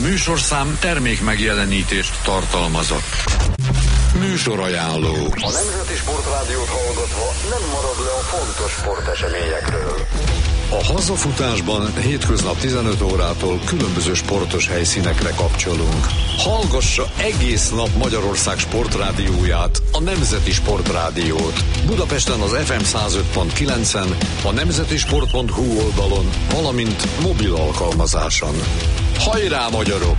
műsorszám termék megjelenítést tartalmazott. Műsorajánló. A Nemzeti Sportrádiót hallgatva nem marad le a fontos sporteseményekről. A hazafutásban hétköznap 15 órától különböző sportos helyszínekre kapcsolunk. Hallgassa egész nap Magyarország sportrádióját, a Nemzeti Sportrádiót. Budapesten az FM 105.9-en, a nemzetisport.hu oldalon, valamint mobil alkalmazáson. Hajrá, magyarok!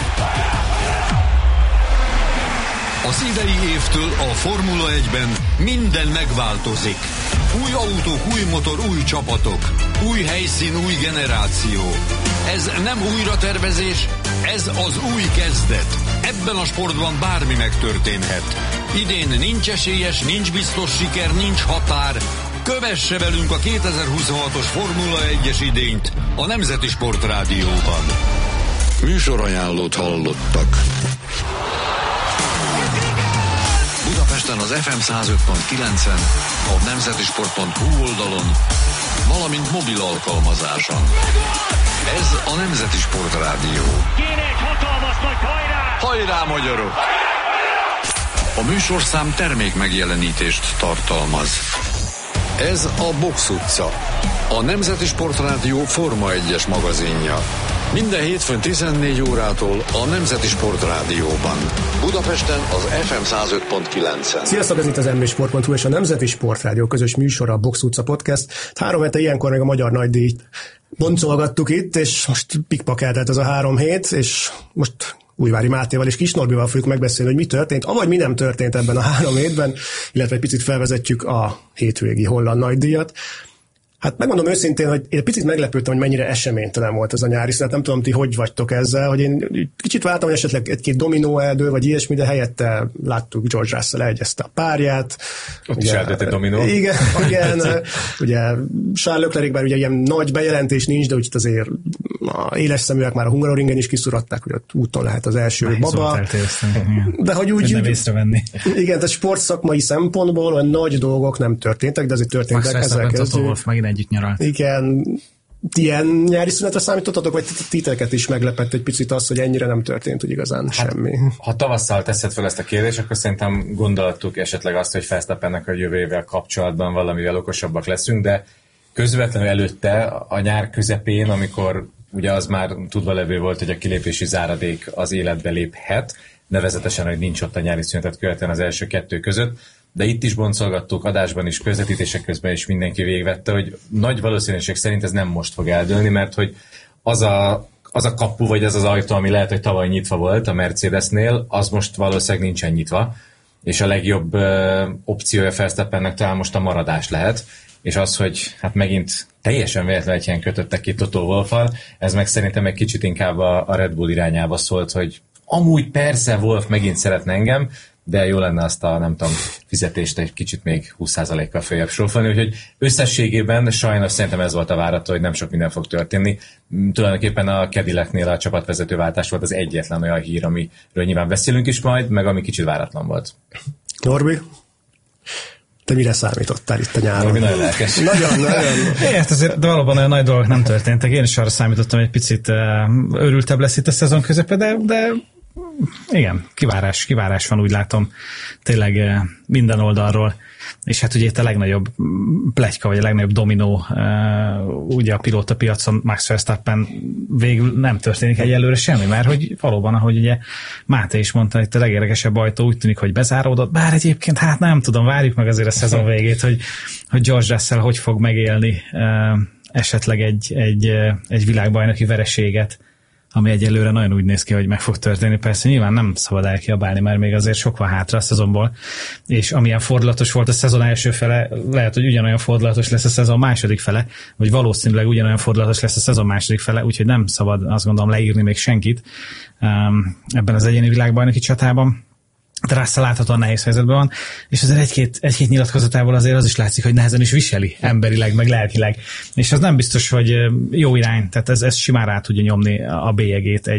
Az idei évtől a Formula 1-ben minden megváltozik. Új autók, új motor, új csapatok. Új helyszín, új generáció. Ez nem újratervezés, ez az új kezdet. Ebben a sportban bármi megtörténhet. Idén nincs esélyes, nincs biztos siker, nincs határ. Kövesse velünk a 2026-os Formula 1-es idényt a Nemzeti Sportrádióban. Műsorajánlót hallottak. Budapesten az FM 105.9-en, a nemzetisport.hu oldalon, valamint mobil alkalmazáson. Ez a Nemzeti Sportrádió. Kéne egy hatalmas nagy hajrá! Hajrá, magyarok! A műsorszám termék megjelenítést tartalmaz. Ez a Box utca, a Nemzeti Sportrádió Forma 1-es magazinja. Minden hétfőn 14 órától a Nemzeti Sportrádióban. Budapesten az FM 105.9-en. Sziasztok, ez itt az mbsport.hu és a Nemzeti Sportrádió közös műsora, a Box utca podcast. 3 hete ilyenkor még a Magyar Nagydíjt boncolgattuk itt, és most pikpak ez a 3 hét, és most Újvári Mátéval és Kis Norbival fogjuk megbeszélni, hogy mi történt, avagy mi nem történt ebben a 3 hétben, illetve egy picit felvezetjük a hétvégi holland nagydíjat. Hát megmondom őszintén, hogy én picit meglepődtem, hogy mennyire eseménytelen volt ez a nyári szünet. Nem tudom, ti hogy vagytok ezzel, hogy én kicsit vártam, hogy esetleg egy-két dominóeldő, vagy ilyesmi, de helyette láttuk George Russell elegyezte a párját. Ott ugye, is eldőtt egy dominó. Igen, ugye Charles Leclercben ugye ilyen nagy bejelentés nincs, de úgy azért a éles szeműek már a Hungaroringen is kiszuratták, hogy ott úton lehet az első baba. De hogy úgy nem észrevenni. Igen, tehát sportszakmai szempontból olyan nagy dolgok nem történtek, de azért történtek ezzel kezdve. Együtt nyaralt. Igen. Ilyen nyári szünetre számítottatok, vagy titeket is meglepett egy picit az, hogy ennyire nem történt, hogy igazán semmi? Ha tavasszal teszed fel ezt a kérdést, akkor szerintem gondoltuk esetleg azt, hogy Verstappennek a jövőjével kapcsolatban valamivel okosabbak leszünk, de közvetlenül előtte, a nyár közepén, amikor ugye az már tudva levő volt, hogy a kilépési záradék az életbe léphet, nevezetesen, hogy nincs ott a nyári szünetet követően az első 2 között, de itt is boncolgattuk, adásban is, közvetítések közben is mindenki végigvette, hogy nagy valószínűség szerint ez nem most fog eldőlni, mert hogy az a kapu, vagy az az ajtó, ami lehet, hogy tavaly nyitva volt a Mercedesnél, az most valószínűleg nincsen nyitva, és a legjobb opciója Verstappennek talán most a maradás lehet, és az, hogy hát megint teljesen véletlenül egy ilyen kötöttek ki Toto Wolffal, ez meg szerintem egy kicsit inkább a Red Bull irányába szólt, hogy amúgy persze Wolff megint szeretne engem, de jó lenne azt a, nem tudom, fizetést egy kicsit még 20%-kal följebb sorolni, úgyhogy összességében sajnos szerintem ez volt a várható, hogy nem sok minden fog történni. Tulajdonképpen a Cadillacnél a csapatvezetőváltás volt az egyetlen olyan hír, amiről nyilván beszélünk is majd, meg ami kicsit váratlan volt. Norbi? Te mire számítottál itt a nyáron? Norbi nagyon lelkes. Nagyon. Hát azért de valóban olyan nagy dolgok nem történtek. Én is arra számítottam, hogy egy picit őrültebb lesz itt a szezon közepe, de igen, kivárás van, úgy látom, tényleg minden oldalról, és hát ugye itt a legnagyobb pletyka, vagy a legnagyobb dominó ugye a pilótapiacon Max Verstappen végül nem történik egyelőre semmi, mert hogy valóban, ahogy ugye Máté is mondta, itt a legérdekesebb ajtó úgy tűnik, hogy bezáródott, bár egyébként hát nem tudom, várjuk meg azért a szezon végét, hogy George Russell hogy fog megélni esetleg egy világbajnoki vereséget, ami egyelőre nagyon úgy néz ki, hogy meg fog történni. Persze nyilván nem szabad elkiabálni, mert még azért sok van hátra a szezonból, és amilyen fordulatos volt a szezon első fele, lehet, hogy ugyanolyan fordulatos lesz a szezon második fele, vagy valószínűleg ugyanolyan fordulatos lesz a szezon második fele, úgyhogy nem szabad azt gondolom leírni még senkit ebben az egyéni világbajnoki csatában. De Russell láthatóan nehéz helyzetben van, és azért egy-két nyilatkozatából azért az is látszik, hogy nehezen is viseli emberileg, meg lelkileg. És az nem biztos, hogy jó irány, tehát ez simán rá tudja nyomni a bélyegét